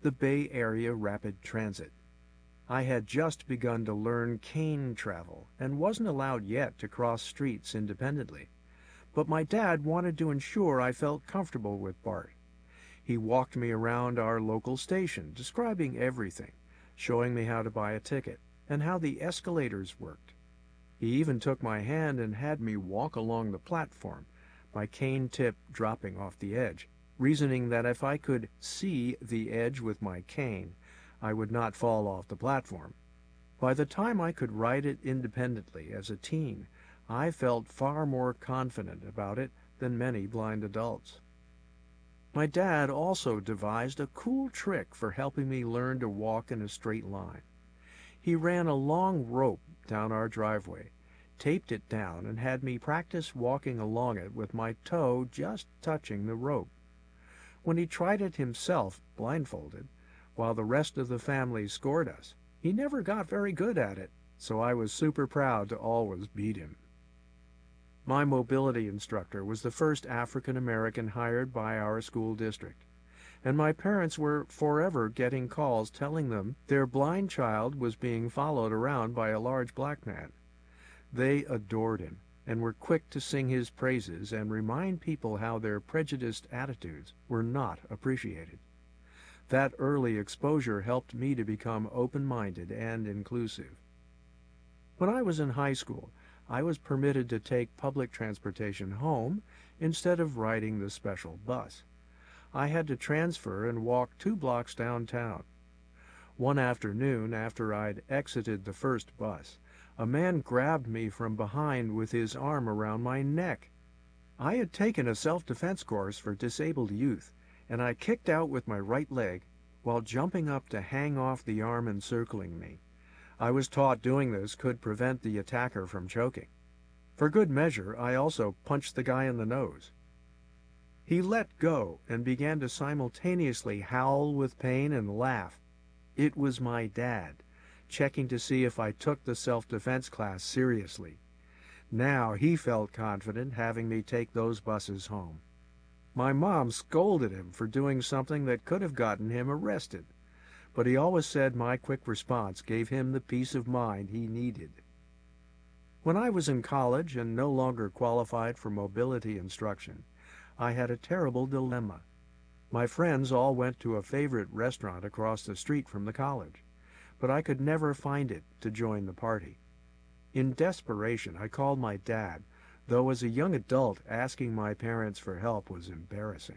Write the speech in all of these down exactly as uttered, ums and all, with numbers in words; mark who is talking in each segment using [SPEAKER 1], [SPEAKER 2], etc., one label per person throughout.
[SPEAKER 1] the Bay Area Rapid Transit. I had just begun to learn cane travel and wasn't allowed yet to cross streets independently. But my dad wanted to ensure I felt comfortable with Bart. He walked me around our local station, describing everything, showing me how to buy a ticket and how the escalators worked. He even took my hand and had me walk along the platform, my cane tip dropping off the edge, reasoning that if I could see the edge with my cane, I would not fall off the platform. By the time I could ride it independently as a teen, I felt far more confident about it than many blind adults. My dad also devised a cool trick for helping me learn to walk in a straight line. He ran a long rope down our driveway, taped it down, and had me practice walking along it with my toe just touching the rope. When he tried it himself, blindfolded, while the rest of the family scored us, he never got very good at it, so I was super proud to always beat him. My mobility instructor was the first African American hired by our school district, and my parents were forever getting calls telling them their blind child was being followed around by a large black man. They adored him and were quick to sing his praises and remind people how their prejudiced attitudes were not appreciated. That early exposure helped me to become open-minded and inclusive. When I was in high school, I was permitted to take public transportation home instead of riding the special bus. I had to transfer and walk two blocks downtown. One afternoon, after I'd exited the first bus, a man grabbed me from behind with his arm around my neck. I had taken a self-defense course for disabled youth, and I kicked out with my right leg while jumping up to hang off the arm encircling me. I was taught doing this could prevent the attacker from choking. For good measure, I also punched the guy in the nose. He let go and began to simultaneously howl with pain and laugh. It was my dad, checking to see if I took the self-defense class seriously. Now he felt confident having me take those buses home. My mom scolded him for doing something that could have gotten him arrested, but he always said my quick response gave him the peace of mind he needed. When I was in college and no longer qualified for mobility instruction, I had a terrible dilemma. My friends all went to a favorite restaurant across the street from the college, but I could never find it to join the party. In desperation, I called my dad, though as a young adult asking my parents for help was embarrassing.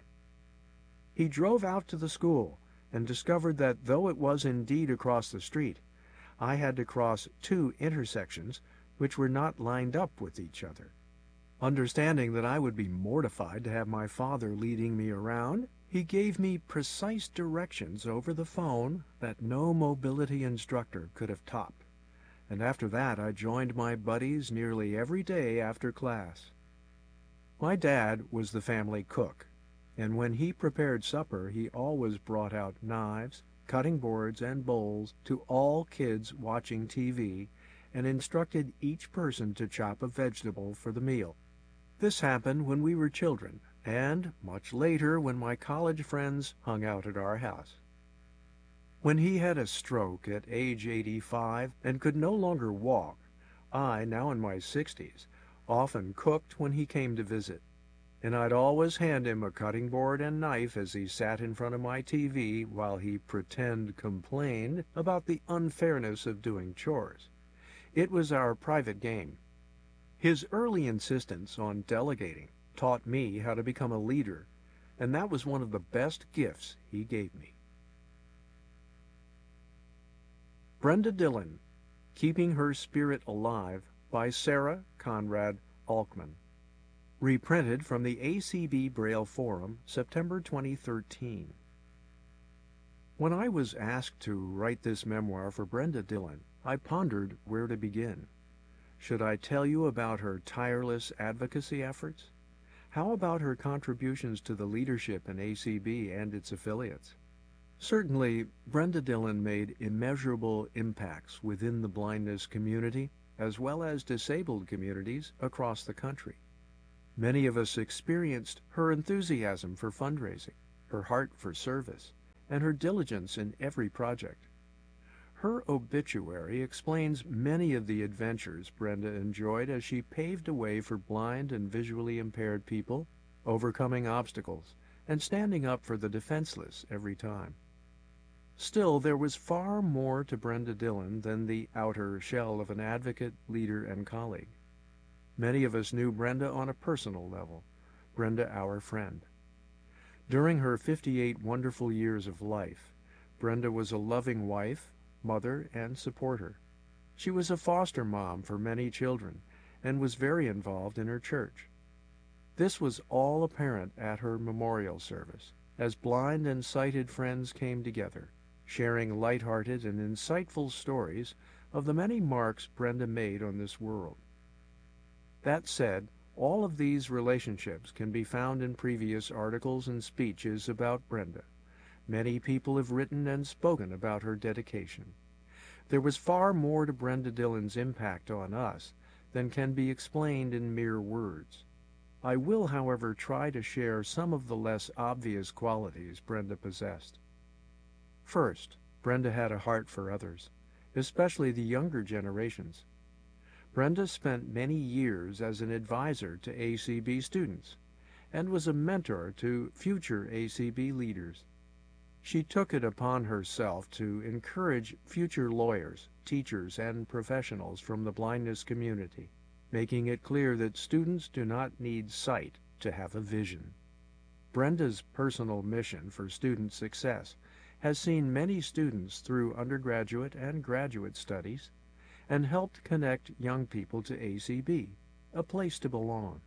[SPEAKER 1] He drove out to the school and discovered that though it was indeed across the street, I had to cross two intersections which were not lined up with each other. Understanding that I would be mortified to have my father leading me around, he gave me precise directions over the phone that no mobility instructor could have topped. And after that, I joined my buddies nearly every day after class. My dad was the family cook, and when he prepared supper, he always brought out knives, cutting boards, and bowls to all kids watching T V and instructed each person to chop a vegetable for the meal. This happened when we were children, and much later when my college friends hung out at our house. When he had a stroke at age eighty-five and could no longer walk, I, now in my sixties, often cooked when he came to visit, and I'd always hand him a cutting board and knife as he sat in front of my T V while he pretend complained about the unfairness of doing chores. It was our private game. His early insistence on delegating taught me how to become a leader, and that was one of the best gifts he gave me. Brenda Dillon, Keeping Her Spirit Alive, by Sarah Conrad Alkman. Reprinted from the A C B Braille Forum, September twenty thirteen. When I was asked to write this memoir for Brenda Dillon, I pondered where to begin. Should I tell you about her tireless advocacy efforts? How about her contributions to the leadership in A C B and its affiliates? Certainly, Brenda Dillon made immeasurable impacts within the blindness community, as well as disabled communities across the country. Many of us experienced her enthusiasm for fundraising, her heart for service, and her diligence in every project. Her obituary explains many of the adventures Brenda enjoyed as she paved a way for blind and visually impaired people, overcoming obstacles, and standing up for the defenseless every time. Still, there was far more to Brenda Dillon than the outer shell of an advocate, leader, and colleague. Many of us knew Brenda on a personal level, Brenda our friend. During her fifty-eight wonderful years of life, Brenda was a loving wife, mother, and supporter. She was a foster mom for many children and was very involved in her church. This was all apparent at her memorial service, as blind and sighted friends came together, sharing light-hearted and insightful stories of the many marks Brenda made on this world. That said, all of these relationships can be found in previous articles and speeches about Brenda. Many people have written and spoken about her dedication. There was far more to Brenda Dillon's impact on us than can be explained in mere words. I will, however, try to share some of the less obvious qualities Brenda possessed. First, Brenda had a heart for others, especially the younger generations. Brenda spent many years as an advisor to A C B students and was a mentor to future A C B leaders. She took it upon herself to encourage future lawyers, teachers, and professionals from the blindness community, making it clear that students do not need sight to have a vision. Brenda's personal mission for student success has seen many students through undergraduate and graduate studies and helped connect young people to A C B, a place to belong.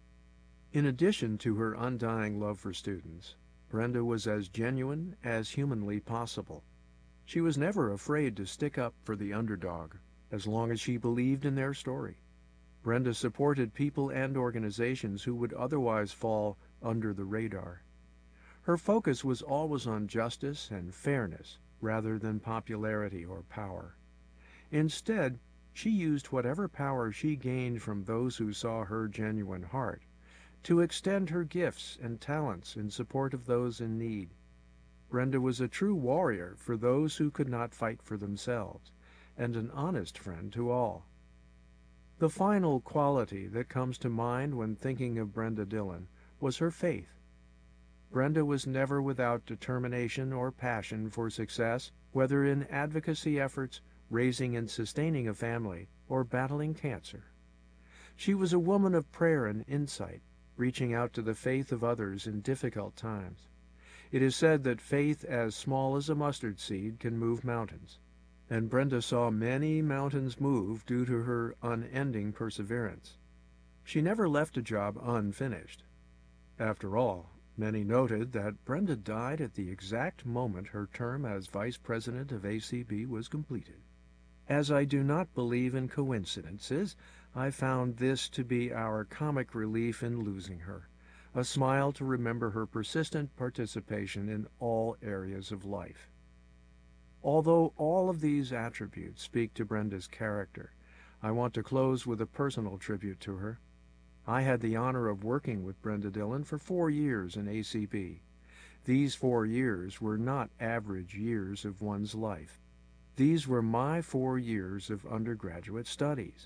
[SPEAKER 1] In addition to her undying love for students, Brenda was as genuine as humanly possible. She was never afraid to stick up for the underdog, as long as she believed in their story. Brenda supported people and organizations who would otherwise fall under the radar. Her focus was always on justice and fairness rather than popularity or power. Instead, she used whatever power she gained from those who saw her genuine heart to extend her gifts and talents in support of those in need. Brenda was a true warrior for those who could not fight for themselves, and an honest friend to all. The final quality that comes to mind when thinking of Brenda Dillon was her faith. Brenda was never without determination or passion for success, whether in advocacy efforts, raising and sustaining a family, or battling cancer. She was a woman of prayer and insight, reaching out to the faith of others in difficult times. It is said that faith as small as a mustard seed can move mountains, and Brenda saw many mountains move due to her unending perseverance. She never left a job unfinished. After all, many noted that Brenda died at the exact moment her term as vice president of A C B was completed. As I do not believe in coincidences, I found this to be our comic relief in losing her, a smile to remember her persistent participation in all areas of life. Although all of these attributes speak to Brenda's character, I want to close with a personal tribute to her. I had the honor of working with Brenda Dillon for four years in A C B. These four years were not average years of one's life. These were my four years of undergraduate studies.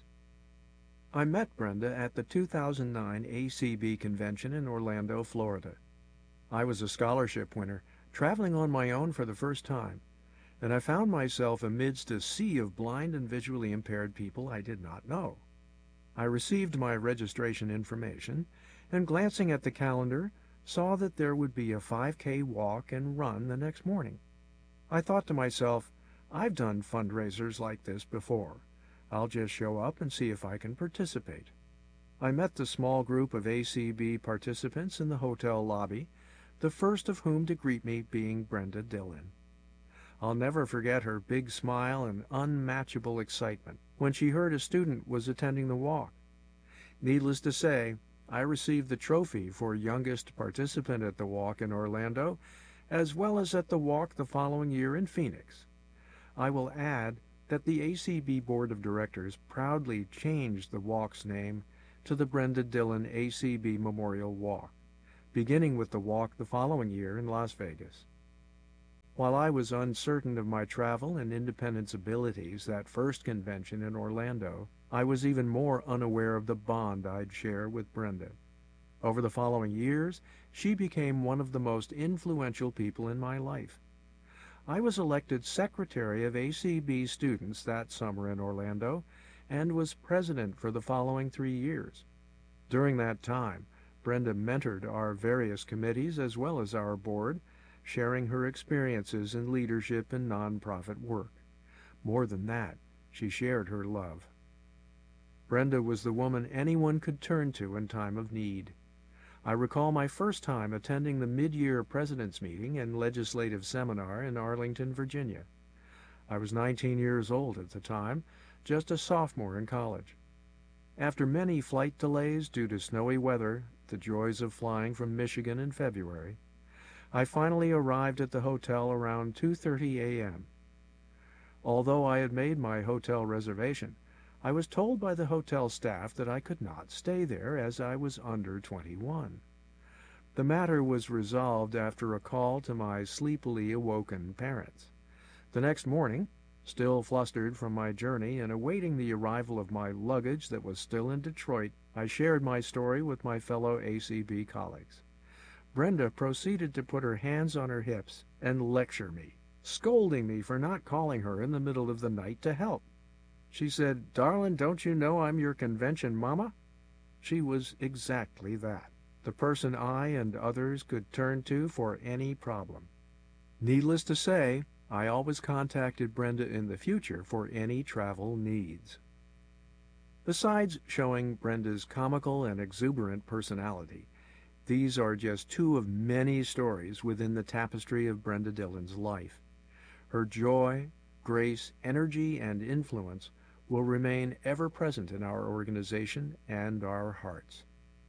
[SPEAKER 1] I met Brenda at the two thousand nine A C B convention in Orlando, Florida. I was a scholarship winner, traveling on my own for the first time, and I found myself amidst a sea of blind and visually impaired people I did not know. I received my registration information, and glancing at the calendar, saw that there would be a five K walk and run the next morning. I thought to myself, I've done fundraisers like this before. I'll just show up and see if I can participate. I met the small group of A C B participants in the hotel lobby, the first of whom to greet me being Brenda Dillon. I'll never forget her big smile and unmatchable excitement when she heard a student was attending the walk. Needless to say, I received the trophy for youngest participant at the walk in Orlando, as well as at the walk the following year in Phoenix. I will add that the A C B Board of Directors proudly changed the walk's name to the Brenda Dillon A C B Memorial Walk, beginning with the walk the following year in Las Vegas. While I was uncertain of my travel and independence abilities that first convention in Orlando, I was even more unaware of the bond I'd share with Brenda. Over the following years, she became one of the most influential people in my life. I was elected secretary of A C B students that summer in Orlando and was president for the following three years. During that time, Brenda mentored our various committees as well as our board, sharing her experiences in leadership and nonprofit work. More than that, she shared her love. Brenda was the woman anyone could turn to in time of need. I recall my first time attending the mid-year president's meeting and legislative seminar in Arlington, Virginia. I was nineteen years old at the time, just a sophomore in college. After many flight delays due to snowy weather, the joys of flying from Michigan in February, I finally arrived at the hotel around two thirty a m Although I had made my hotel reservation, I was told by the hotel staff that I could not stay there as I was under twenty-one. The matter was resolved after a call to my sleepily awoken parents. The next morning, still flustered from my journey and awaiting the arrival of my luggage that was still in Detroit, I shared my story with my fellow A C B colleagues. Brenda proceeded to put her hands on her hips and lecture me, scolding me for not calling her in the middle of the night to help. She said, "Darling, don't you know I'm your convention mama?" She was exactly that, the person I and others could turn to for any problem. Needless to say, I always contacted Brenda in the future for any travel needs. Besides showing Brenda's comical and exuberant personality, these are just two of many stories within the tapestry of Brenda Dillon's life. Her joy, grace, energy, and influence will remain ever present in our organization and our hearts.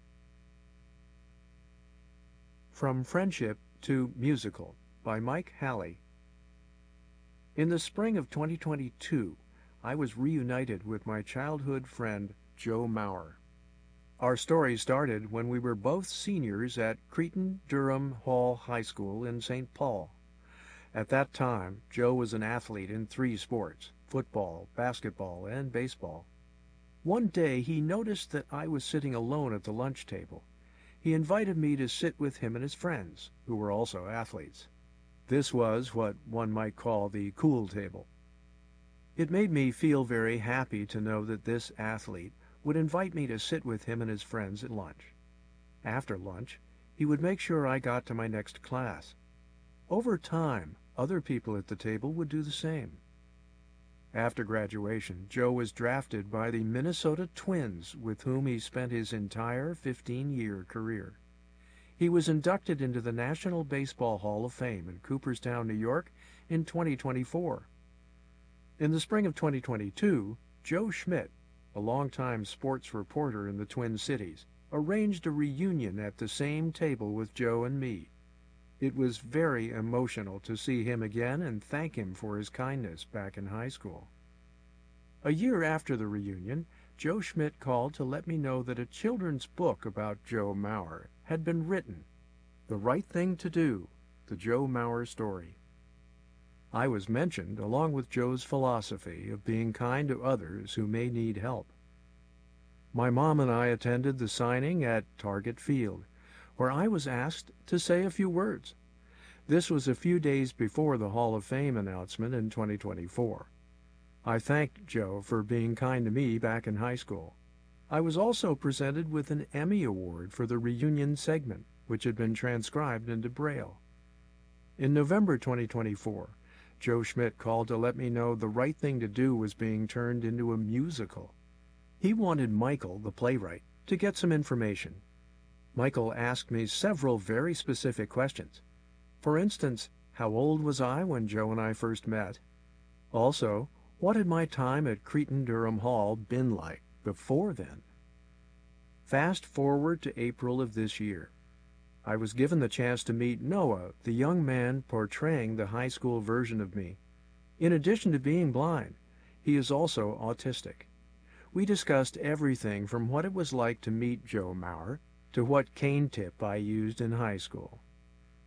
[SPEAKER 1] From Friendship to Musical by Mike Halley. In the spring of twenty twenty-two, I was reunited with my childhood friend Joe Mauer. Our story started when we were both seniors at Cretin Durham Hall High School in Saint Paul. At that time, Joe was an athlete in three sports: football, basketball, and baseball. One day he noticed that I was sitting alone at the lunch table. He invited me to sit with him and his friends, who were also athletes. This was what one might call the cool table. It made me feel very happy to know that this athlete would invite me to sit with him and his friends at lunch. After lunch, he would make sure I got to my next class. Over time, other people at the table would do the same. After graduation, Joe was drafted by the Minnesota Twins, with whom he spent his entire fifteen-year career. He was inducted into the National Baseball Hall of Fame in Cooperstown, New York, in twenty twenty-four. In the spring of twenty twenty-two, Joe Schmidt, a longtime sports reporter in the Twin Cities, arranged a reunion at the same table with Joe and me. It was very emotional to see him again and thank him for his kindness back in high school. A year after the reunion, Joe Schmidt called to let me know that a children's book about Joe Mauer had been written, The Right Thing to Do, the Joe Mauer story. I was mentioned along with Joe's philosophy of being kind to others who may need help. My mom and I attended the signing at Target Field, where I was asked to say a few words. This was a few days before the Hall of Fame announcement in twenty twenty-four. I thanked Joe for being kind to me back in high school. I was also presented with an Emmy Award for the reunion segment, which had been transcribed into Braille. In November twenty twenty-four, Joe Schmidt called to let me know The Right Thing to Do was being turned into a musical. He wanted Michael, the playwright, to get some information. Michael asked me several very specific questions. For instance, how old was I when Joe and I first met? Also, what had my time at Cretin Durham Hall been like before then? Fast forward to April of this year. I was given the chance to meet Noah, the young man portraying the high school version of me. In addition to being blind, he is also autistic. We discussed everything from what it was like to meet Joe Mauer to what cane tip I used in high school.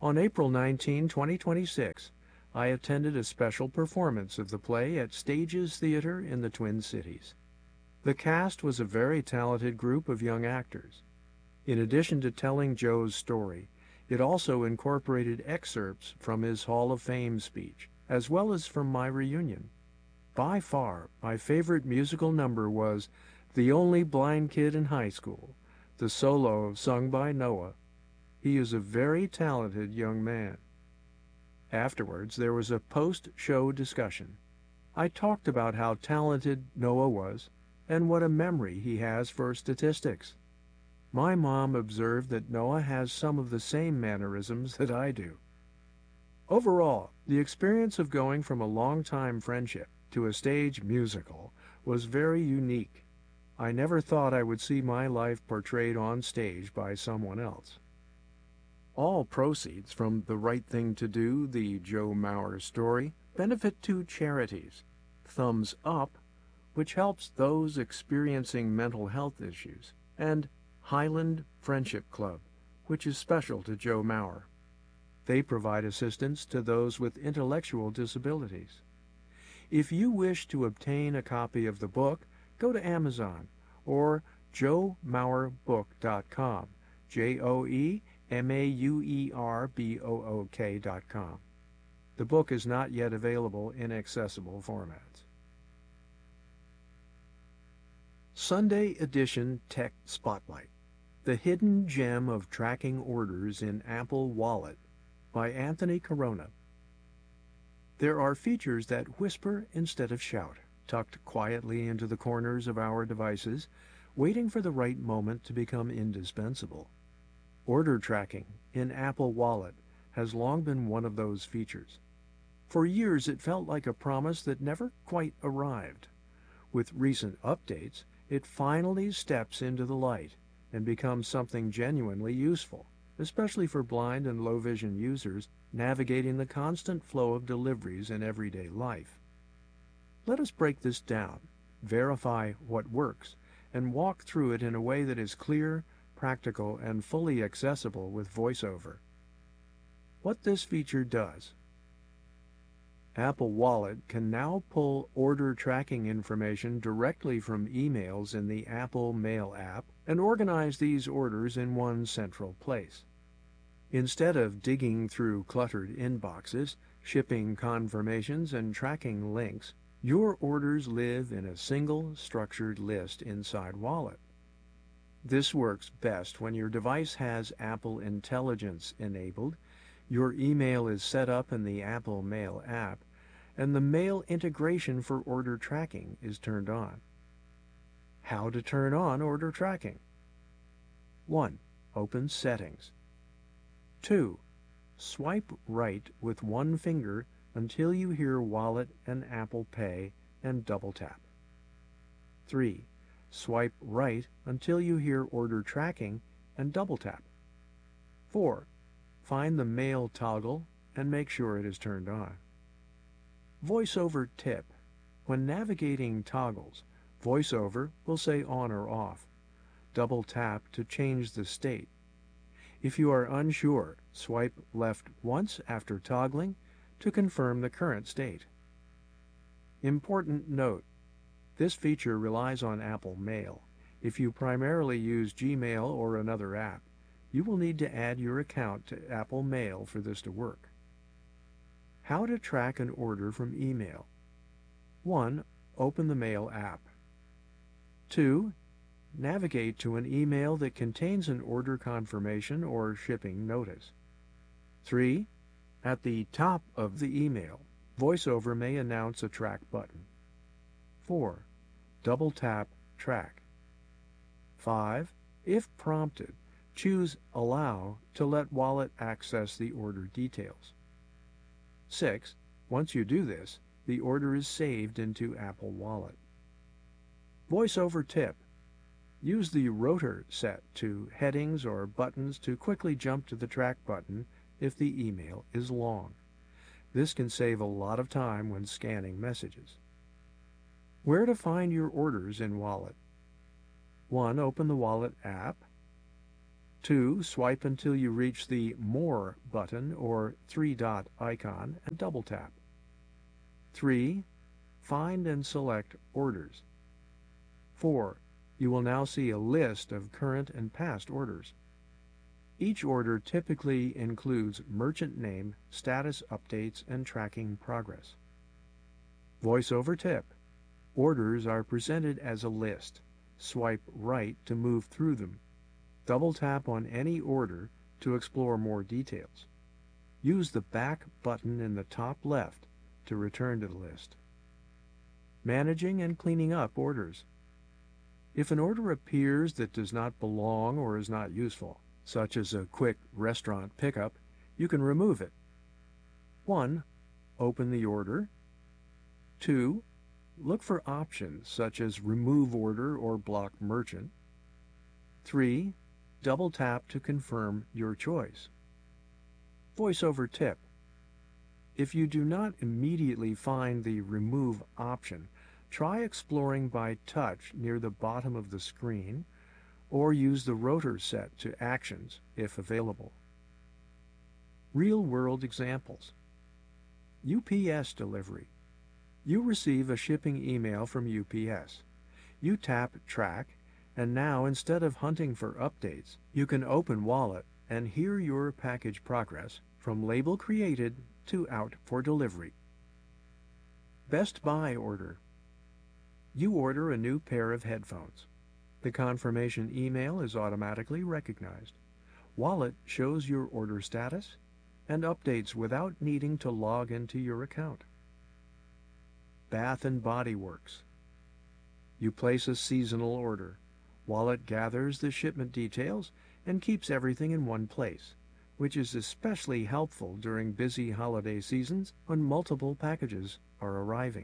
[SPEAKER 1] On April nineteenth, twenty twenty-six, I attended a special performance of the play at Stages Theater in the Twin Cities. The cast was a very talented group of young actors. In addition to telling Joe's story, it also incorporated excerpts from his Hall of Fame speech, as well as from my reunion. By far, my favorite musical number was The Only Blind Kid in High School, the solo sung by Noah. He is a very talented young man. Afterwards, there was a post-show discussion. I talked about how talented Noah was and what a memory he has for statistics. My mom observed that Noah has some of the same mannerisms that I do. Overall, the experience of going from a long-time friendship to a stage musical was very unique. I never thought I would see my life portrayed on stage by someone else. All proceeds from The Right Thing to Do, the Joe Mauer story, benefit two charities: Thumbs Up, which helps those experiencing mental health issues, and Highland Friendship Club, which is special to Joe Mauer. They provide assistance to those with intellectual disabilities. If you wish to obtain a copy of the book, go to Amazon or joe mauer book dot com, J O E M A U E R B O O K dot com. The book is not yet available in accessible formats. Sunday Edition Tech Spotlight: The Hidden Gem of Tracking Orders in Apple Wallet by Anthony Corona. There are features that whisper instead of shout, tucked quietly into the corners of our devices, waiting for the right moment to become indispensable. Order tracking in Apple Wallet has long been one of those features. For years it felt like a promise that never quite arrived. With recent updates, it finally steps into the light and becomes something genuinely useful, especially for blind and low-vision users navigating the constant flow of deliveries in everyday life. Let us break this down, verify what works, and walk through it in a way that is clear, practical, and fully accessible with VoiceOver. What this feature does: Apple Wallet can now pull order tracking information directly from emails in the Apple Mail app and organize these orders in one central place. Instead of digging through cluttered inboxes, shipping confirmations, and tracking links, your orders live in a single structured list inside Wallet. This works best when your device has Apple Intelligence enabled, your email is set up in the Apple Mail app, and the mail integration for order tracking is turned on. How to turn on order tracking? one. Open Settings. two. Swipe right with one finger until you hear Wallet and Apple Pay and double tap. three. Swipe right until you hear Order Tracking and double tap. four. Find the Mail toggle and make sure it is turned on. VoiceOver tip: when navigating toggles, VoiceOver will say on or off. Double tap to change the state. If you are unsure, swipe left once after toggling to confirm the current state. Important note: this feature relies on Apple Mail. If you primarily use Gmail or another app, you will need to add your account to Apple Mail for this to work. How to track an order from email. one. Open the Mail app. two. Navigate to an email that contains an order confirmation or shipping notice. three. At the top of the email, VoiceOver may announce a track button. four. Double tap Track. five. If prompted, choose Allow to let Wallet access the order details. six. Once you do this, the order is saved into Apple Wallet. VoiceOver tip: use the rotor set to headings or buttons to quickly jump to the track button if the email is long. This can save a lot of time when scanning messages. Where to find your orders in Wallet. one. Open the Wallet app. two. Swipe until you reach the More button or three-dot icon and double tap. three. Find and select Orders. four. You will now see a list of current and past orders. Each order typically includes merchant name, status updates, and tracking progress. VoiceOver tip. Orders are presented as a list. Swipe right to move through them. Double tap on any order to explore more details. Use the back button in the top left to return to the list. Managing and cleaning up orders. If an order appears that does not belong or is not useful, such as a quick restaurant pickup, you can remove it. one. Open the order. two. Look for options such as Remove Order or Block Merchant. three. Double tap to confirm your choice. VoiceOver tip. If you do not immediately find the Remove option, try exploring by touch near the bottom of the screen, or use the rotor set to Actions if available. Real-world examples. U P S delivery. You receive a shipping email from U P S. You tap Track, and now instead of hunting for updates, you can open Wallet and hear your package progress from label created to out for delivery. Best Buy order. You order a new pair of headphones. The confirmation email is automatically recognized. Wallet shows your order status and updates without needing to log into your account. Bath and Body Works. You place a seasonal order. Wallet gathers the shipment details and keeps everything in one place, which is especially helpful during busy holiday seasons when multiple packages are arriving.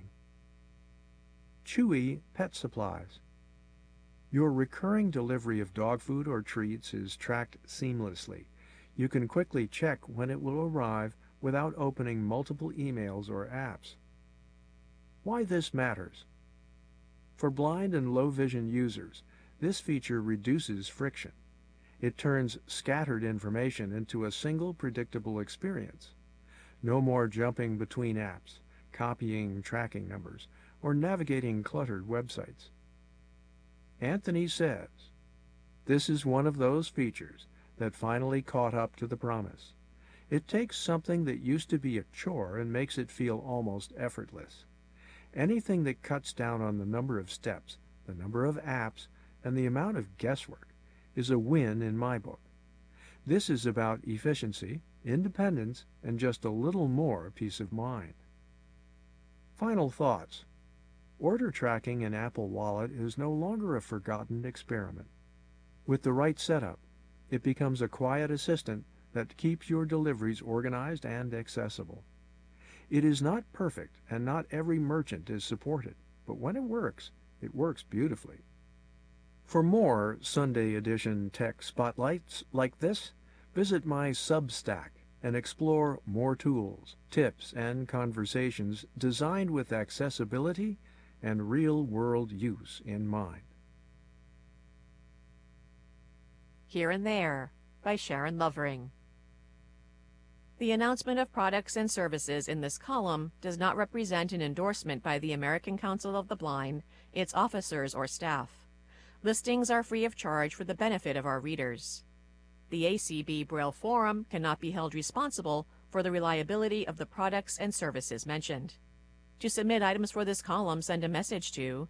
[SPEAKER 1] Chewy Pet Supplies. Your recurring delivery of dog food or treats is tracked seamlessly. You can quickly check when it will arrive without opening multiple emails or apps. Why this matters? For blind and low vision users, this feature reduces friction. It turns scattered information into a single predictable experience. No more jumping between apps, copying tracking numbers, or navigating cluttered websites. Anthony says, this is one of those features that finally caught up to the promise. It takes something that used to be a chore and makes it feel almost effortless. Anything that cuts down on the number of steps, the number of apps, and the amount of guesswork is a win in my book. This is about efficiency, independence, and just a little more peace of mind. Final thoughts. Order tracking in Apple Wallet is no longer a forgotten experiment. With the right setup, it becomes a quiet assistant that keeps your deliveries organized and accessible. It is not perfect, and not every merchant is supported, but when it works, it works beautifully. For more Sunday edition tech spotlights like this, visit my Substack and explore more tools, tips, and conversations designed with accessibility and real-world use in mind.
[SPEAKER 2] Here and There by Sharon Lovering. The announcement of products and services in this column does not represent an endorsement by the American Council of the Blind, its officers, or staff. Listings are free of charge for the benefit of our readers. The A C B Braille Forum cannot be held responsible for the reliability of the products and services mentioned. To submit items for this column, send a message to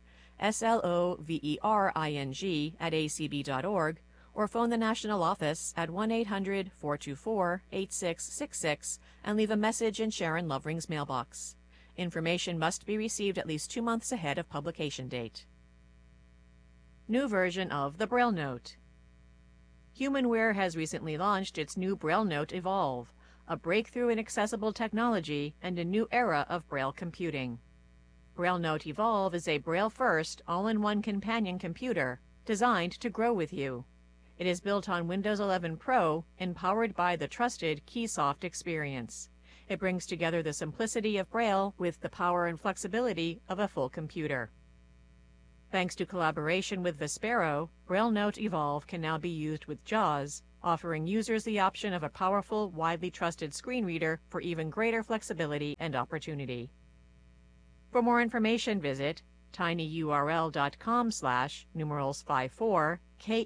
[SPEAKER 2] slovering at a c b dot org or phone the national office at one eight hundred, four two four, eight six six six and leave a message in Sharon Lovering's mailbox. Information must be received at least two months ahead of publication date. New version of the Braille Note. Humanware has recently launched its new Braille Note Evolve, a breakthrough in accessible technology and a new era of Braille computing. Braille Note Evolve is a Braille-first, all-in-one companion computer designed to grow with you. It is built on Windows eleven Pro and powered by the trusted Keysoft experience. It brings together the simplicity of Braille with the power and flexibility of a full computer. Thanks to collaboration with Vispero, Braille Note Evolve can now be used with JAWS, offering users the option of a powerful, widely trusted screen reader for even greater flexibility and opportunity. For more information, visit tinyurl.com slash numerals 54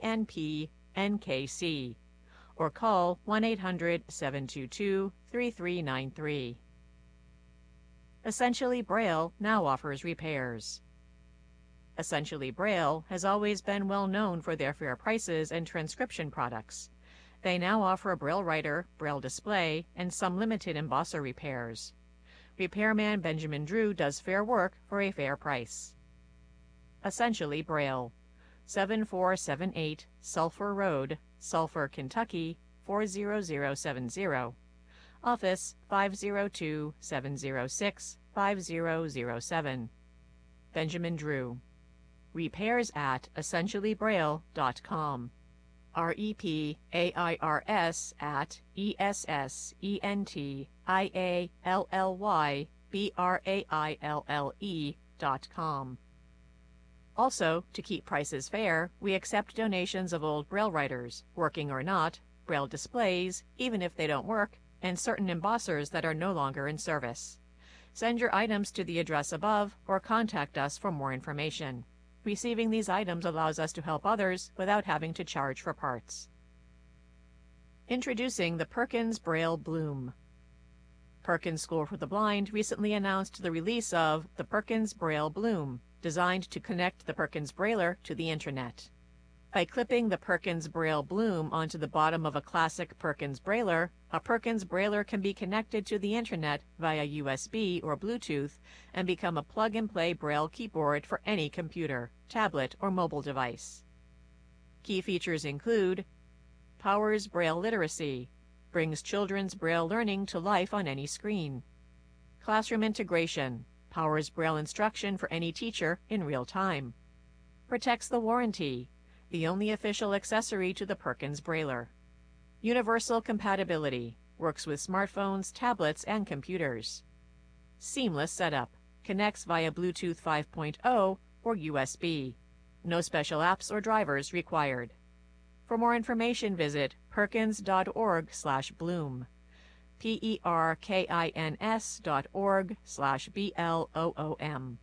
[SPEAKER 2] KNP-NKC or call one eight hundred, seven two two, three three nine three. Essentially Braille now offers repairs. Essentially Braille has always been well known for their fair prices and transcription products. They now offer a Braille writer, Braille display, and some limited embosser repairs. Repairman Benjamin Drew does fair work for a fair price. Essentially Braille, seven four seven eight Sulphur Road, Sulphur, Kentucky four zero zero seven zero. Office five zero two, seven zero six, five zero zero seven. Benjamin Drew. Repairs at essentially braille dot com. R E P A I R S at E S S E N T I A L L Y B R A I L L E dot com. Also, to keep prices fair, we accept donations of old Braille writers, working or not, Braille displays, even if they don't work, and certain embossers that are no longer in service. Send your items to the address above or contact us for more information. Receiving these items allows us to help others without having to charge for parts. Introducing the Perkins Braille Bloom. Perkins School for the Blind recently announced the release of the Perkins Braille Bloom, designed to connect the Perkins Brailler to the Internet. By clipping the Perkins Braille Bloom onto the bottom of a classic Perkins Brailler, a Perkins Brailler can be connected to the Internet via U S B or Bluetooth and become a plug-and-play Braille keyboard for any computer, tablet, or mobile device. Key features include powers Braille literacy, brings children's Braille learning to life on any screen. Classroom integration, powers Braille instruction for any teacher in real time. Protects the warranty, the only official accessory to the Perkins Brailler. Universal compatibility, works with smartphones, tablets, and computers. Seamless setup, connects via Bluetooth five point oh or U S B. No special apps or drivers required. For more information, visit perkins.org slash bloom. P-E-R-K-I-N-S dot org slash B-L-O-O-M.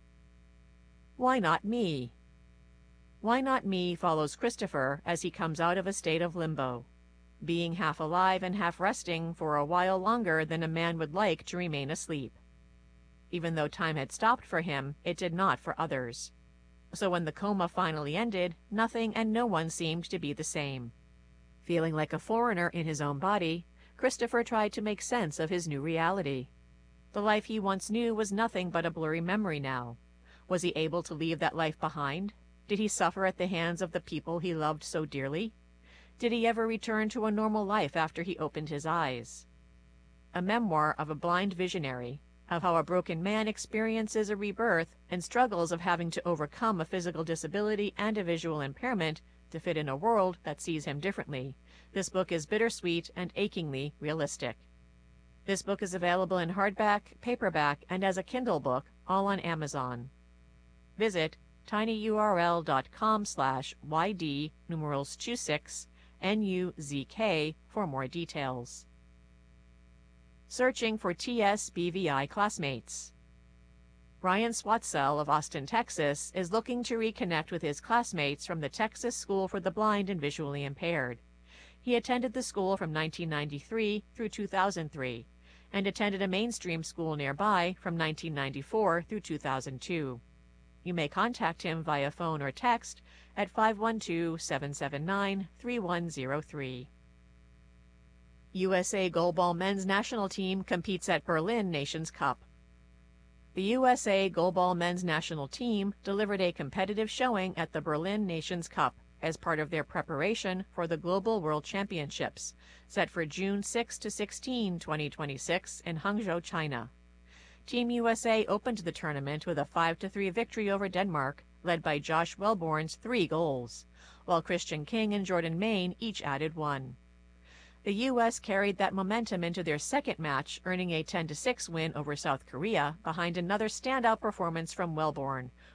[SPEAKER 2] Why Not Me? Why Not Me follows Christopher as he comes out of a state of limbo, being half alive and half resting for a while longer than a man would like to remain asleep. Even though time had stopped for him, it did not for others. So when the coma finally ended, nothing and no one seemed to be the same. Feeling like a foreigner in his own body, Christopher tried to make sense of his new reality. The life he once knew was nothing but a blurry memory now. Was he able to leave that life behind? Did he suffer at the hands of the people he loved so dearly? Did he ever return to a normal life after he opened his eyes? A memoir of a blind visionary, of how a broken man experiences a rebirth and struggles of having to overcome a physical disability and a visual impairment to fit in a world that sees him differently. This book is bittersweet and achingly realistic. This book is available in hardback, paperback, and as a Kindle book, all on Amazon. Visit tinyurl.com slash yd numerals 26 N-U-Z-K for more details. Searching for T S B V I classmates. Ryan Swatsell of Austin, Texas, is looking to reconnect with his classmates from the Texas School for the Blind and Visually Impaired. He attended the school from nineteen ninety-three through two thousand three, and attended a mainstream school nearby from nineteen ninety-four through two thousand two. You may contact him via phone or text at five one two, seven seven nine, three one zero three. U S A Goalball men's national team competes at Berlin Nations Cup. The U S A Goalball men's national team delivered a competitive showing at the Berlin Nations Cup as part of their preparation for the Global World Championships, set for June sixth to sixteenth, twenty twenty-six in Hangzhou, China. Team U S A opened the tournament with a five to three victory over Denmark, led by Josh Wellborn's three goals, while Christian King and Jordan Main each added one. The U S carried that momentum into their second match, earning a ten to six win over South Korea behind another standout performance from Wellborn,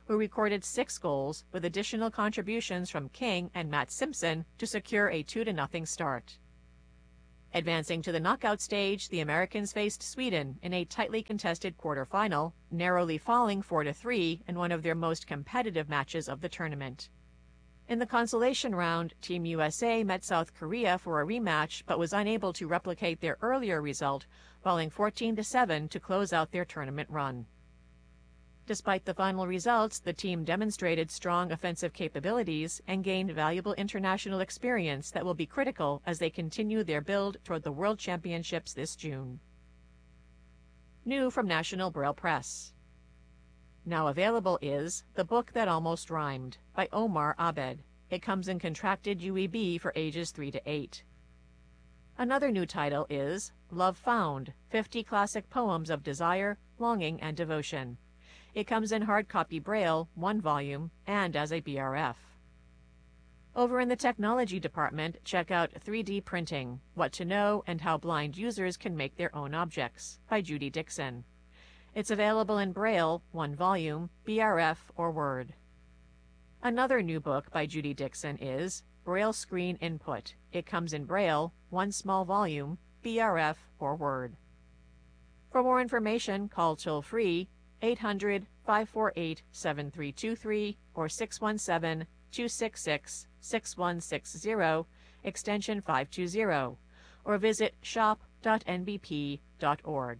[SPEAKER 2] who recorded six goals with additional contributions from King and Matt Simpson to secure a two to nothing start. Advancing to the knockout stage, the Americans faced Sweden in a tightly contested quarterfinal, narrowly falling four to three in one of their most competitive matches of the tournament. In the consolation round, Team U S A met South Korea for a rematch but was unable to replicate their earlier result, falling fourteen to seven to close out their tournament run. Despite the final results, the team demonstrated strong offensive capabilities and gained valuable international experience that will be critical as they continue their build toward the World Championships this June. New from National Braille Press. Now available is The Book That Almost Rhymed by Omar Abed. It comes in contracted U E B for ages three to eight. Another new title is Love Found, fifty Classic Poems of Desire, Longing, and Devotion. It comes in hard copy Braille, one volume, and as a B R F. Over in the technology department, check out three D Printing, What to Know and How Blind Users Can Make Their Own Objects by Judy Dixon. It's available in Braille, one volume, B R F, or Word. Another new book by Judy Dixon is Braille Screen Input. It comes in Braille, one small volume, B R F, or Word. For more information, call toll-free eight hundred, five four eight, seven three two three or six one seven, two six six, six one six zero, extension five two zero, or visit shop dot N B P dot org.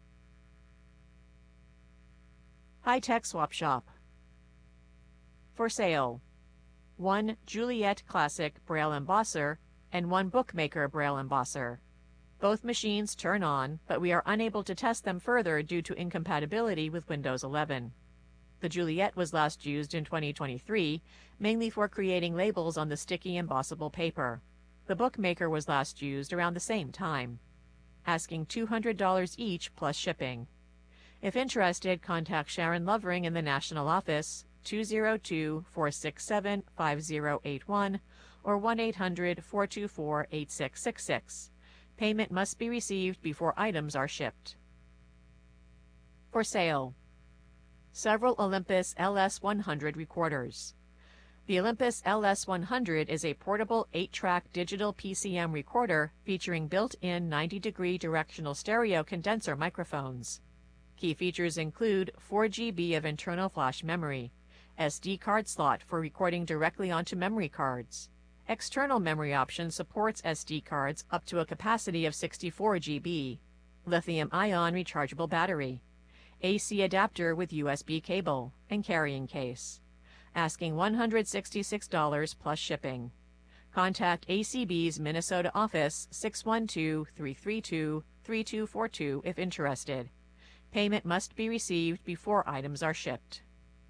[SPEAKER 2] High-Tech Swap Shop. For sale, one Juliet Classic Braille Embosser and one Bookmaker Braille Embosser. Both machines turn on, but we are unable to test them further due to incompatibility with Windows eleven. The Juliet was last used in twenty twenty-three, mainly for creating labels on the sticky embossable paper. The Bookmaker was last used around the same time, asking two hundred dollars each plus shipping. If interested, contact Sharon Lovering in the National Office, two oh two, four six seven, five oh eight one or one eight hundred, four two four, eight six six six. Payment must be received before items are shipped. For sale, several Olympus L S one hundred recorders. The Olympus L S one hundred is a portable eight track digital P C M recorder featuring built-in ninety degree directional stereo condenser microphones. Key features include four gigabytes of internal flash memory, S D card slot for recording directly onto memory cards. External memory option supports S D cards up to a capacity of sixty-four gigabytes, lithium-ion rechargeable battery, A C adapter with U S B cable, and carrying case. Asking one hundred sixty-six dollars plus shipping. Contact A C B's Minnesota office six one two, three three two, three two four two if interested. Payment must be received before items are shipped.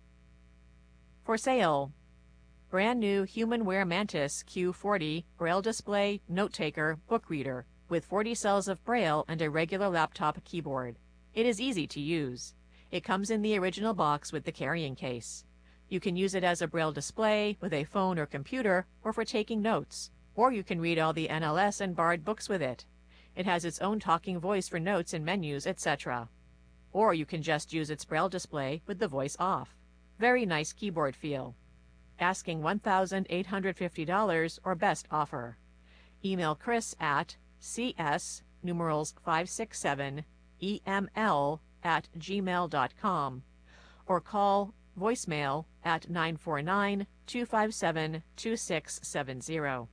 [SPEAKER 2] For sale, brand new HumanWare Mantis Q forty Braille Display Note Taker Book Reader with forty cells of Braille and a regular laptop keyboard. It is easy to use. It comes in the original box with the carrying case. You can use it as a Braille display with a phone or computer or for taking notes, or you can read all the N L S and Bard books with it. It has its own talking voice for notes and menus, et cetera. Or you can just use its Braille display with the voice off. Very nice keyboard feel. Asking one thousand eight hundred fifty dollars or best offer. Email Chris at cs numerals five six seven eml at gmail dot com or call voicemail at nine four nine, two five seven, two six seven zero.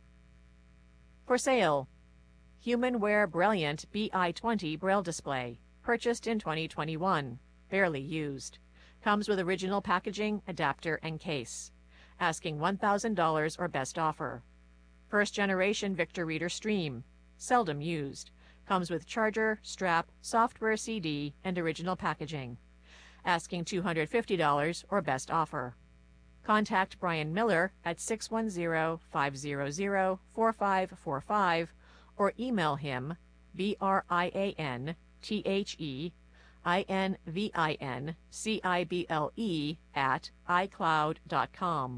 [SPEAKER 2] For sale, HumanWare Brilliant B I twenty Braille Display, purchased in twenty twenty-one, barely used. Comes with original packaging, adapter, and case. Asking one thousand dollars or best offer. First generation Victor Reader Stream, seldom used. Comes with charger, strap, software C D, and original packaging. Asking two hundred fifty dollars or best offer. Contact Brian Miller at six one zero, five zero zero, four five four five or email him B R I A N T H E I N V I N C I B L E at iCloud dot com.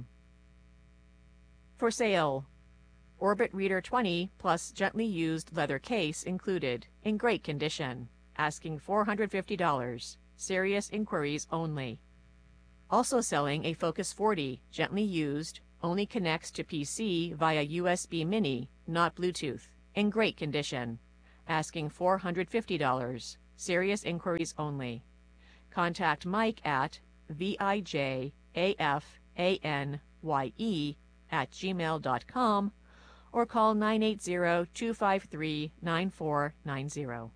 [SPEAKER 2] For sale, Orbit Reader twenty plus gently used leather case included, in great condition. Asking four hundred fifty dollars. Serious inquiries only. Also selling a Focus forty, gently used, only connects to P C via U S B Mini, not Bluetooth, in great condition. Asking four hundred fifty dollars. Serious inquiries only. Contact Mike at vijafanye at gmail dot com or call nine eight zero, two five three, nine four nine zero.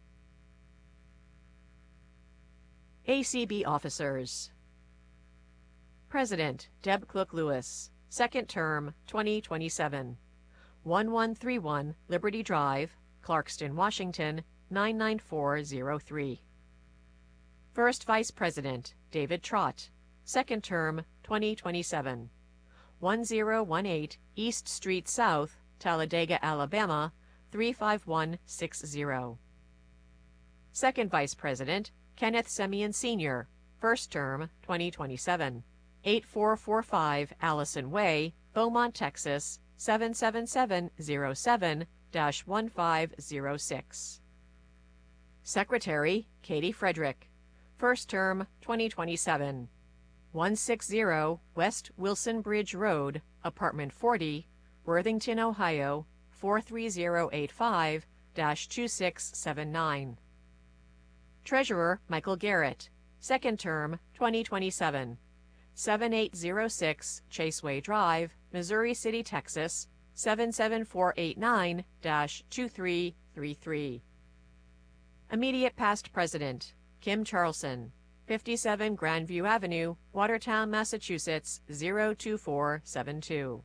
[SPEAKER 2] A C B Officers. President Deb Cook-Lewis, second term, twenty twenty-seven. eleven thirty-one Liberty Drive, Clarkston, Washington, nine nine four zero three. First Vice President David Trott, second term, twenty twenty-seven. ten eighteen East Street South, Talladega, Alabama, three five one six zero. Second Vice President Kenneth Semien Senior, first term, twenty twenty-seven. eighty-four forty-five Allison Way, Beaumont, Texas, seven seven seven zero seven dash one five zero six. Secretary Katie Frederick, first term, twenty twenty-seven. one sixty West Wilson Bridge Road, Apartment forty, Worthington, Ohio, four three zero eight five dash two six seven nine. Treasurer Michael Garrett, second term, twenty twenty-seven. seventy-eight oh six Chaseway Drive, Missouri City, Texas, seven seven four eight nine dash two three three three. Immediate past president Kim Charlson, fifty-seven Grandview Avenue, Watertown, Massachusetts, zero two four seven two.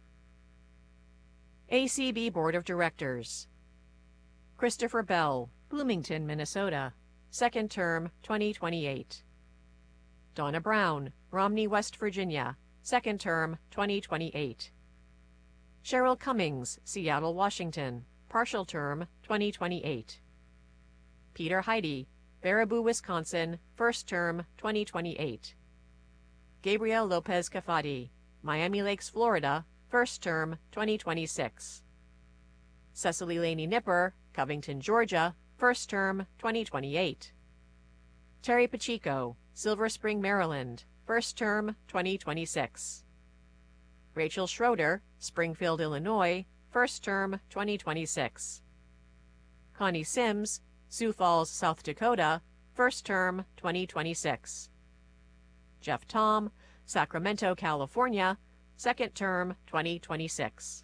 [SPEAKER 2] A C B Board of Directors. Christopher Bell, Bloomington, Minnesota, second term, twenty twenty-eight. Donna Brown, Romney, West Virginia, second term, twenty twenty-eight. Cheryl Cummings, Seattle, Washington, partial term, twenty twenty-eight. Peter Heidi, Baraboo, Wisconsin, first term, twenty twenty-eight. Gabriel Lopez Cafati, Miami Lakes, Florida, first term, twenty twenty-six. Cecily Laney Nipper, Covington, Georgia, first term, twenty twenty-eight. Terry Pacheco, Silver Spring, Maryland, first term, twenty twenty-six. Rachel Schroeder, Springfield, Illinois, first term, twenty twenty-six. Connie Sims, Sioux Falls, South Dakota, first term, twenty twenty-six. Jeff Tom, Sacramento, California, second term, twenty twenty-six.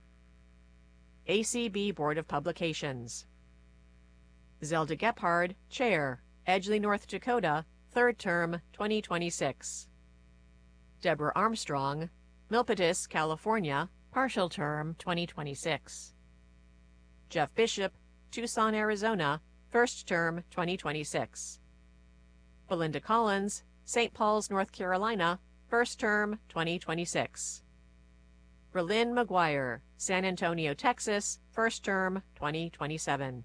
[SPEAKER 2] A C B Board of Publications. Zelda Gephardt, Chair, Edgeley, North Dakota, third term, twenty twenty-six. Deborah Armstrong, Milpitas, California, partial term, twenty twenty-six. Jeff Bishop, Tucson, Arizona, first term, twenty twenty-six. Belinda Collins, Saint Paul's, North Carolina, first term, twenty twenty-six. Berlin McGuire, San Antonio, Texas, first term, twenty twenty-seven.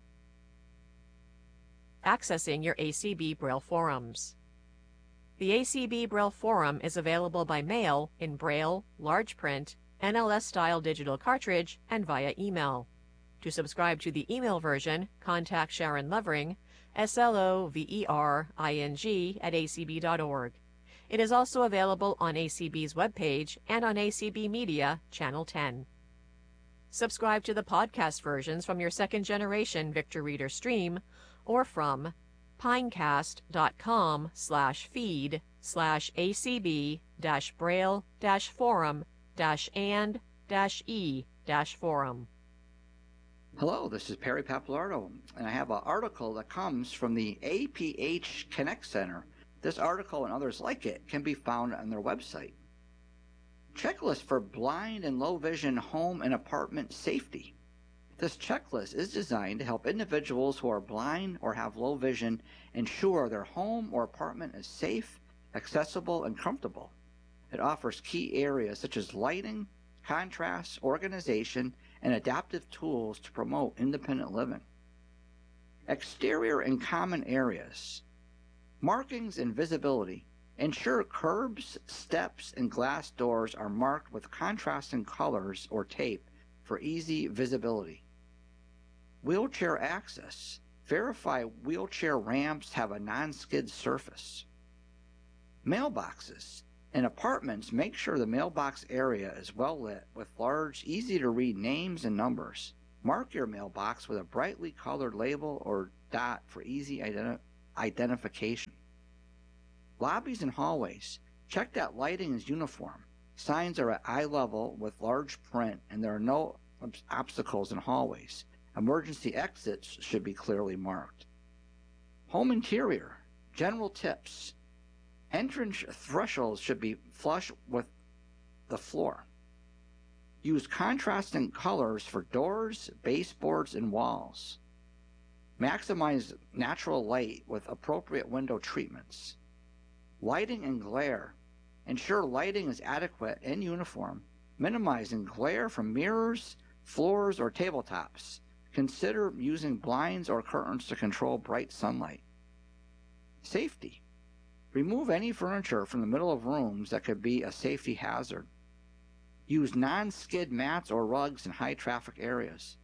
[SPEAKER 2] Accessing your A C B Braille forums. The A C B Braille Forum is available by mail in Braille, large print, N L S-style digital cartridge, and via email. To subscribe to the email version, contact Sharon Lovering, S L O V E R I N G, at A C B dot org. It is also available on A C B's webpage and on A C B Media, Channel ten. Subscribe to the podcast versions from your second-generation Victor Reader stream or from pinecast.com slash feed slash acb dash braille dash forum dash and dash e dash forum.
[SPEAKER 3] Hello, this is Perry Pappalardo, and I have an article that comes from the A P H Connect Center. This article and others like it can be found on their website. Checklist for blind and low vision home and apartment safety. This checklist is designed to help individuals who are blind or have low vision ensure their home or apartment is safe, accessible, and comfortable. It offers key areas such as lighting, contrast, organization, and adaptive tools to promote independent living. Exterior and common areas. Markings and visibility. Ensure curbs, steps, and glass doors are marked with contrasting colors or tape for easy visibility. Wheelchair access. Verify wheelchair ramps have a non-skid surface. Mailboxes. In apartments, make sure the mailbox area is well lit with large, easy-to-read names and numbers. Mark your mailbox with a brightly colored label or dot for easy identi- identification. Lobbies and hallways. Check that lighting is uniform. Signs are at eye level with large print, and there are no ob- obstacles in hallways. Emergency exits should be clearly marked. Home interior. General tips. Entrance thresholds should be flush with the floor. Use contrasting colors for doors, baseboards, and walls. Maximize natural light with appropriate window treatments. Lighting and glare. Ensure lighting is adequate and uniform, minimizing glare from mirrors, floors, or tabletops. Consider using blinds or curtains to control bright sunlight. Safety. Remove any furniture from the middle of rooms that could be a safety hazard. Use non-skid mats or rugs in high-traffic areas.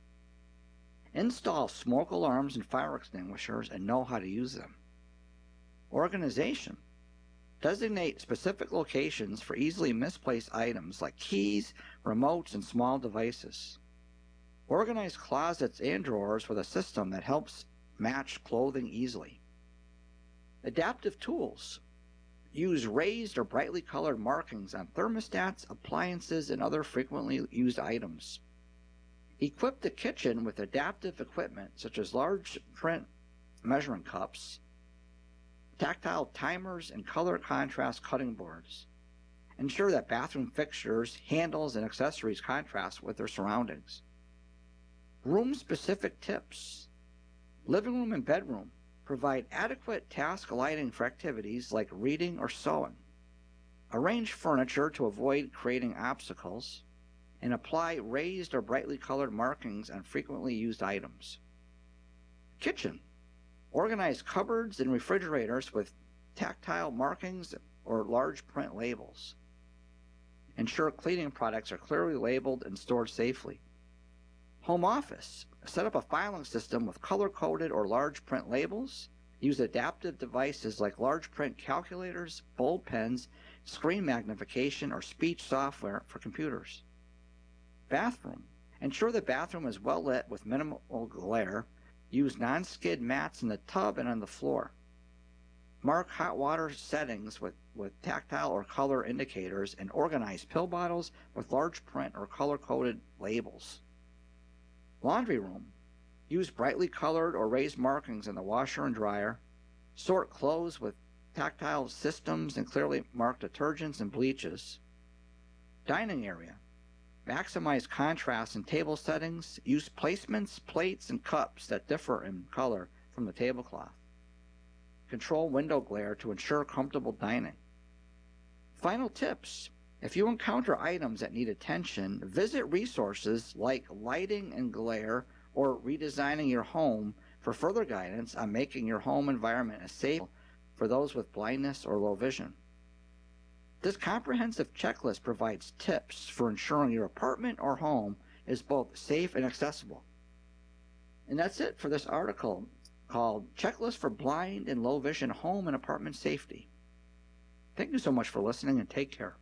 [SPEAKER 3] Install smoke alarms and fire extinguishers and know how to use them. Organization. Designate specific locations for easily misplaced items like keys, remotes, and small devices. Organize closets and drawers with a system that helps match clothing easily. Adaptive tools. Use raised or brightly colored markings on thermostats, appliances, and other frequently used items. Equip the kitchen with adaptive equipment such as large print measuring cups, tactile timers, and color contrast cutting boards. Ensure that bathroom fixtures, handles, and accessories contrast with their surroundings. Room-specific tips. Living room and bedroom. Provide adequate task lighting for activities like reading or sewing. Arrange furniture to avoid creating obstacles. And apply raised or brightly colored markings on frequently used items. Kitchen. Organize cupboards and refrigerators with tactile markings or large print labels. Ensure cleaning products are clearly labeled and stored safely. Home office. Set up a filing system with color-coded or large print labels. Use adaptive devices like large print calculators, bold pens, screen magnification, or speech software for computers. Bathroom. Ensure the bathroom is well lit with minimal glare. Use non-skid mats in the tub and on the floor. Mark hot water settings with, with tactile or color indicators, and organize pill bottles with large print or color-coded labels. Laundry room. Use brightly colored or raised markings in the washer and dryer. Sort clothes with tactile systems and clearly marked detergents and bleaches. Dining area. Maximize contrast in table settings. Use placements, plates, and cups that differ in color from the tablecloth. Control window glare to ensure comfortable dining. Final tips. If you encounter items that need attention, visit resources like Lighting and Glare or Redesigning Your Home for further guidance on making your home environment as safe for those with blindness or low vision. This comprehensive checklist provides tips for ensuring your apartment or home is both safe and accessible. And that's it for this article called Checklist for Blind and Low Vision Home and Apartment Safety. Thank you so much for listening, and take care.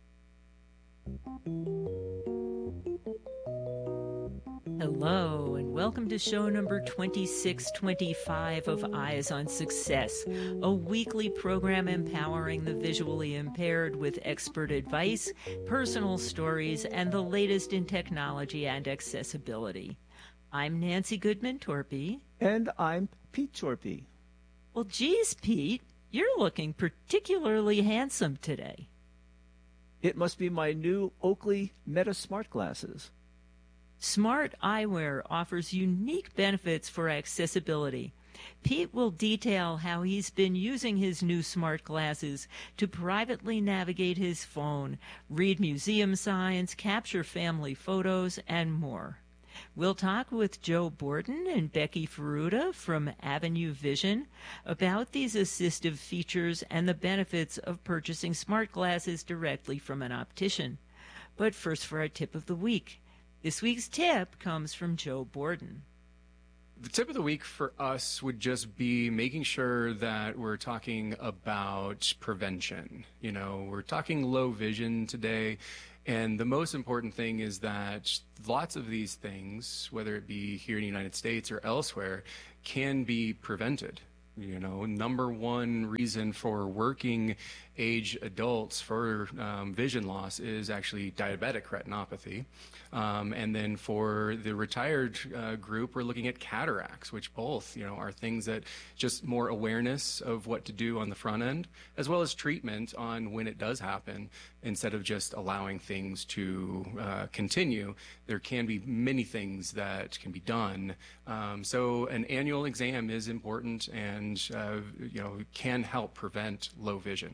[SPEAKER 4] Hello, and welcome to show number twenty-six twenty-five of Eyes on Success, a weekly program empowering the visually impaired with expert advice, personal stories, and the latest in technology and accessibility. I'm Nancy Goodman-Torpy.
[SPEAKER 5] And I'm Pete Torpy.
[SPEAKER 4] Well, geez, Pete, you're looking particularly handsome today.
[SPEAKER 5] It must be my new Oakley Meta Smart Glasses.
[SPEAKER 4] Smart eyewear offers unique benefits for accessibility. Pete will detail how he's been using his new smart glasses to privately navigate his phone, read museum signs, capture family photos, and more. We'll talk with Joe Borden and Becky Ferruta from Avenue Vision about these assistive features and the benefits of purchasing smart glasses directly from an optician. But first for our tip of the week. This week's tip comes from Joe Borden.
[SPEAKER 6] The tip of the week for us would just be making sure that we're talking about prevention. You know, we're talking low vision today, and the most important thing is that lots of these things, whether it be here in the United States or elsewhere, can be prevented. You know, number one reason for working age adults for um, vision loss is actually diabetic retinopathy. Um, and then for the retired uh, group, we're looking at cataracts, which both, you know, are things that just more awareness of what to do on the front end, as well as treatment on when it does happen, instead of just allowing things to uh, continue. There can be many things that can be done. Um, so an annual exam is important and, uh, you know, can help prevent low vision.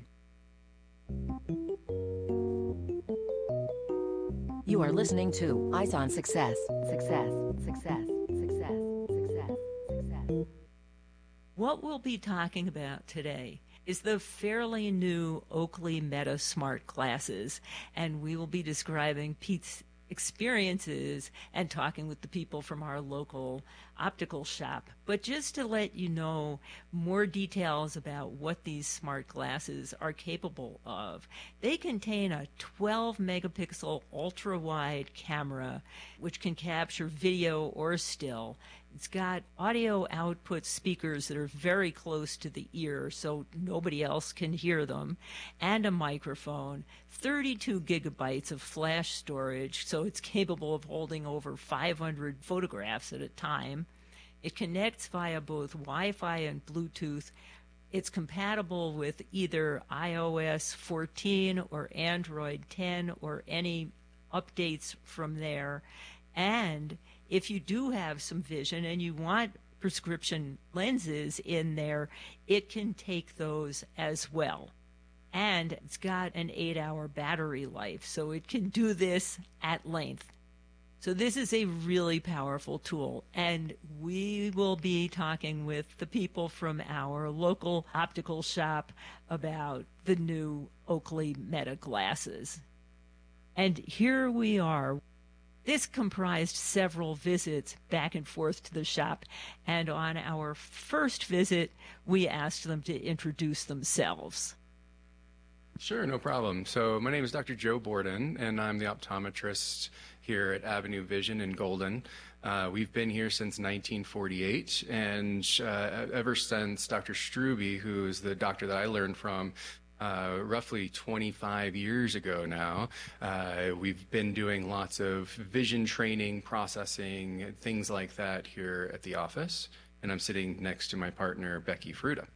[SPEAKER 7] You are listening to Eyes on Success. Success, success, success, success, success.
[SPEAKER 4] What we'll be talking about today is the fairly new Oakley Meta Smart Glasses, and we will be describing Pete's experiences and talking with the people from our local optical shop. But just to let you know more details about what these smart glasses are capable of, they contain a twelve megapixel ultra wide camera which can capture video or still. It's got audio output speakers that are very close to the ear so nobody else can hear them, and a microphone, thirty-two gigabytes of flash storage, so it's capable of holding over five hundred photographs at a time. It connects via both Wi-Fi and Bluetooth. It's compatible with either i O S fourteen or Android ten or any updates from there. And if you do have some vision and you want prescription lenses in there, it can take those as well. And it's got an eight-hour battery life, so it can do this at length. So this is a really powerful tool, and we will be talking with the people from our local optical shop about the new Oakley Meta glasses. And here we are. This comprised several visits back and forth to the shop, and on our first visit, we asked them to introduce themselves.
[SPEAKER 6] Sure, no problem. So my name is Doctor Joe Borden, and I'm the optometrist here at Avenue Vision in Golden. Uh, we've been here since nineteen forty-eight, and uh, ever since Doctor Strube, who is the doctor that I learned from, Uh, roughly twenty-five years ago now, uh, we've been doing lots of vision training, processing, things like that here at the office. And I'm sitting next to my partner, Becky Fruta.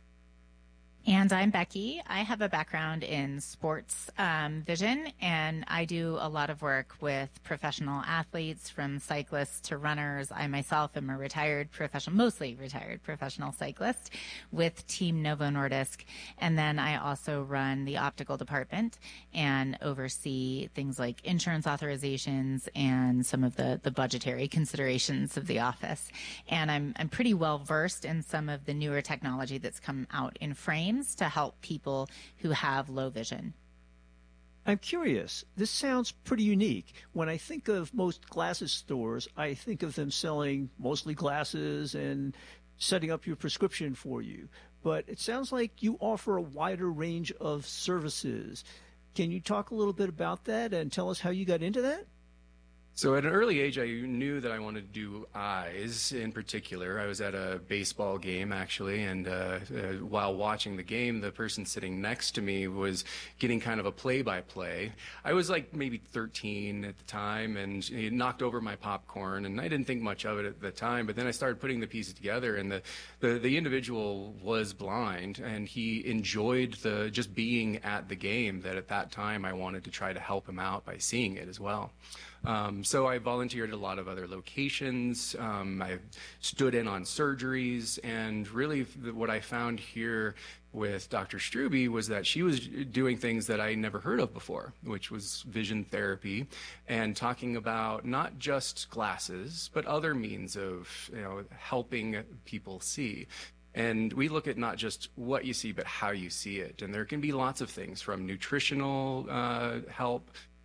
[SPEAKER 8] And I'm Becky. I have a background in sports um, vision, and I do a lot of work with professional athletes, from cyclists to runners. I myself am a retired professional, mostly retired professional cyclist with Team Novo Nordisk. And then I also run the optical department and oversee things like insurance authorizations and some of the, the budgetary considerations of the office. And I'm, I'm pretty well versed in some of the newer technology that's come out in frame to help people who have low vision.
[SPEAKER 5] I'm curious. This sounds pretty unique. When I think of most glasses stores, I think of them selling mostly glasses and setting up your prescription for you. But it sounds like you offer a wider range of services. Can you talk a little bit about that and tell us how you got into that?
[SPEAKER 6] So at an early age, I knew that I wanted to do eyes in particular. I was at a baseball game, actually, and uh, uh, while watching the game, the person sitting next to me was getting kind of a play-by-play. I was like maybe thirteen at the time, and he knocked over my popcorn, and I didn't think much of it at the time, but then I started putting the pieces together, and the, the, the individual was blind, and he enjoyed the just being at the game, that at that time I wanted to try to help him out by seeing it as well. Um, so I volunteered at a lot of other locations. Um, I stood in on surgeries, and really what I found here with Doctor Strube was that she was doing things that I never heard of before, which was vision therapy, and talking about not just glasses, but other means of, you know, helping people see. And we look at not just what you see, but how you see it. And there can be lots of things, from nutritional uh, help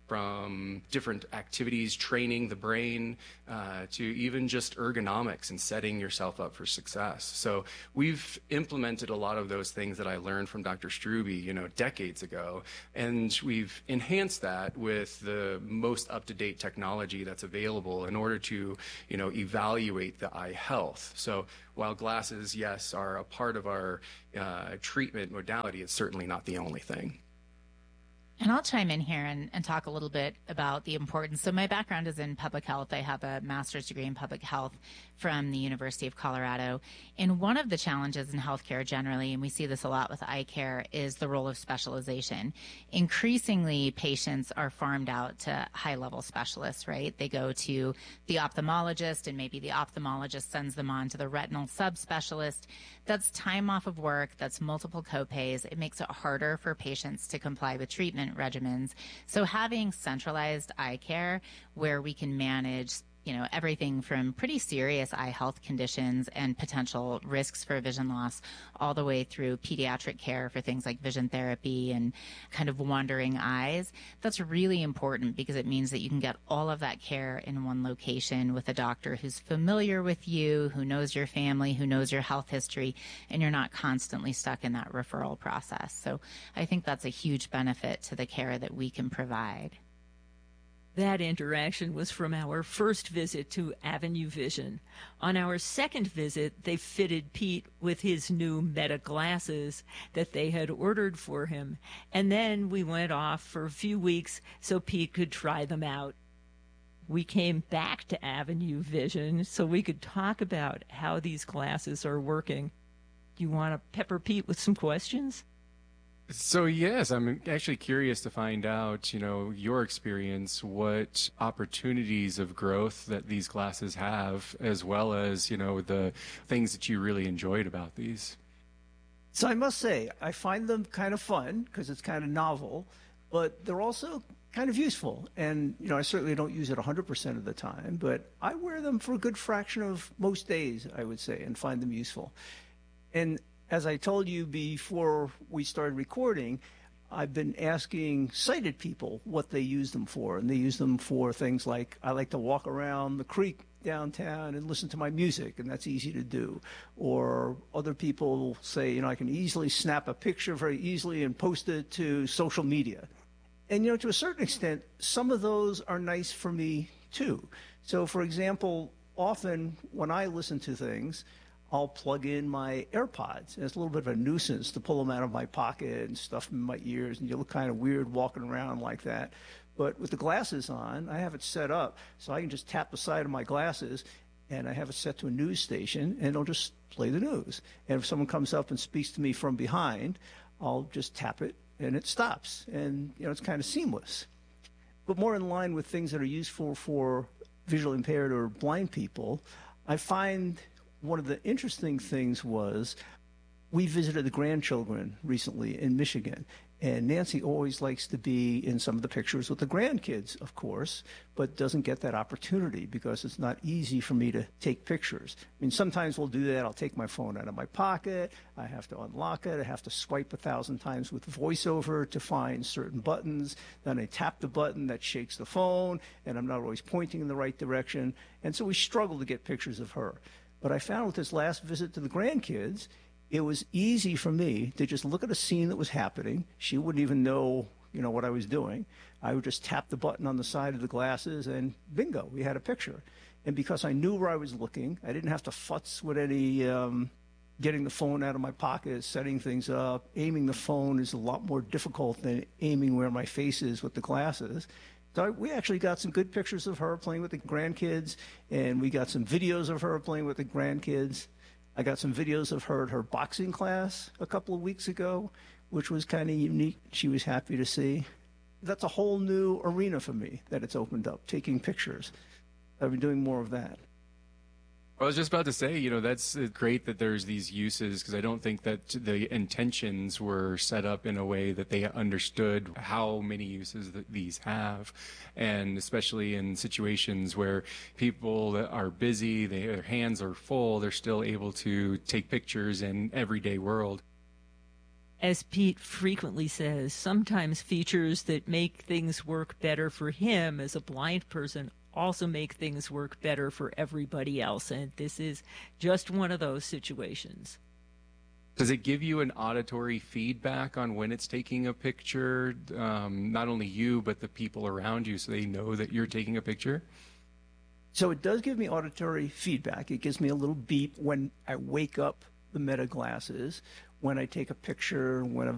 [SPEAKER 6] from different activities, training the brain, uh, to even just ergonomics and setting yourself up for success. So we've implemented a lot of those things that I learned from Doctor Strube, you know, decades ago, and we've enhanced that with the most up-to-date technology that's available in order to, you know, evaluate the eye health. So while glasses, yes, are a part of our uh, treatment modality, it's certainly not the only thing.
[SPEAKER 8] And I'll chime in here and, and talk a little bit about the importance. So my background is in public health. I have a master's degree in public health from the University of Colorado. And one of the challenges in healthcare generally, and we see this a lot with eye care, is the role of specialization. Increasingly, patients are farmed out to high-level specialists, right? They go to the ophthalmologist, and maybe the ophthalmologist sends them on to the retinal subspecialist. That's time off of work. That's multiple copays. It makes it harder for patients to comply with treatment regimens. So having centralized eye care where we can manage, you know, everything from pretty serious eye health conditions and potential risks for vision loss all the way through pediatric care for things like vision therapy and kind of wandering eyes. That's really important because it means that you can get all of that care in one location with a doctor who's familiar with you, who knows your family, who knows your health history, and you're not constantly stuck in that referral process. So I think that's a huge benefit to the care that we can provide.
[SPEAKER 4] That interaction was from our first visit to Avenue Vision. On our second visit, they fitted Pete with his new Meta glasses that they had ordered for him, and then we went off for a few weeks so Pete could try them out. We came back to Avenue Vision so we could talk about how these glasses are working. Do you want to pepper Pete with some questions?
[SPEAKER 6] So yes, I'm actually curious to find out, you know, your experience, what opportunities of growth that these glasses have, as well as, you know, the things that you really enjoyed about these.
[SPEAKER 5] So I must say, I find them kind of fun because it's kind of novel, but they're also kind of useful. And, you know, I certainly don't use it one hundred percent of the time, but I wear them for a good fraction of most days, I would say, and find them useful. And as I told you before we started recording, I've been asking sighted people what they use them for. And they use them for things like, I like to walk around the creek downtown and listen to my music, and that's easy to do. Or other people say, you know, I can easily snap a picture very easily and post it to social media. And, you know, to a certain extent, some of those are nice for me, too. So, for example, often when I listen to things, I'll plug in my AirPods. And it's a little bit of a nuisance to pull them out of my pocket and stuff in my ears, and you look kind of weird walking around like that. But with the glasses on, I have it set up so I can just tap the side of my glasses, and I have it set to a news station, and it'll just play the news. And if someone comes up and speaks to me from behind, I'll just tap it, and it stops. And, you know, it's kind of seamless. But more in line with things that are useful for visually impaired or blind people, I find one of the interesting things was we visited the grandchildren recently in Michigan, and Nancy always likes to be in some of the pictures with the grandkids, of course, but doesn't get that opportunity because it's not easy for me to take pictures. I mean, sometimes we'll do that. I'll take my phone out of my pocket. I have to unlock it. I have to swipe a thousand times with VoiceOver to find certain buttons. Then I tap the button that shakes the phone, and I'm not always pointing in the right direction. And so we struggle to get pictures of her. But I found with this last visit to the grandkids, it was easy for me to just look at a scene that was happening. She wouldn't even know, you know, what I was doing. I would just tap the button on the side of the glasses, and bingo, we had a picture. And because I knew where I was looking, I didn't have to futz with any um, getting the phone out of my pocket, setting things up. Aiming the phone is a lot more difficult than aiming where my face is with the glasses. So we actually got some good pictures of her playing with the grandkids, and we got some videos of her playing with the grandkids. I got some videos of her at her boxing class a couple of weeks ago, which was kind of unique. She was happy to see. That's a whole new arena for me that it's opened up, taking pictures. I've been doing more of that.
[SPEAKER 6] I was just about to say, you know, that's great that there's these uses, because I don't think that the intentions were set up in a way that they understood how many uses that these have. And especially in situations where people that are busy, they, their hands are full, they're still able to take pictures in everyday world.
[SPEAKER 4] As Pete frequently says, sometimes features that make things work better for him as a blind person also make things work better for everybody else. And this is just one of those situations.
[SPEAKER 6] Does it give you an auditory feedback on when it's taking a picture, um, not only you, but the people around you, so they know that you're taking a picture?
[SPEAKER 5] So it does give me auditory feedback. It gives me a little beep when I wake up the Meta glasses, when I take a picture, when a